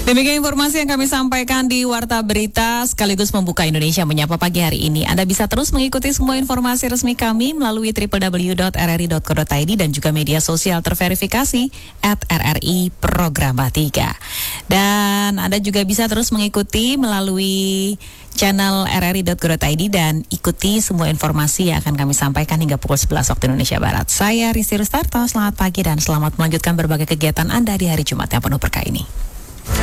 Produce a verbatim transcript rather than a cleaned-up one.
Demikian informasi yang kami sampaikan di Warta Berita sekaligus membuka Indonesia Menyapa pagi hari ini. Anda bisa terus mengikuti semua informasi resmi kami melalui w w w dot r r i dot co dot i d dan juga media sosial terverifikasi at r r i programa tiga. Dan Anda juga bisa terus mengikuti melalui channel r r i dot co dot i d dan ikuti semua informasi yang akan kami sampaikan hingga pukul sebelas waktu Indonesia Barat. Saya Rizky Rustarto, selamat pagi dan selamat melanjutkan berbagai kegiatan Anda di hari Jumat yang penuh berkah ini.